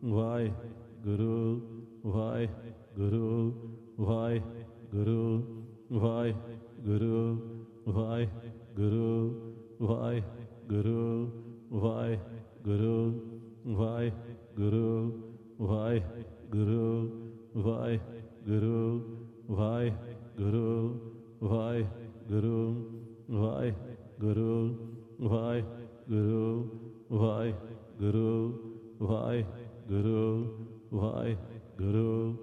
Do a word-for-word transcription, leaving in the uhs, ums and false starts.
Waheguru Waheguru Waheguru Waheguru Waheguru Waheguru Waheguru Waheguru Waheguru Waheguru Waheguru Waheguru Waheguru Waheguru Waheguru Waheguru Waheguru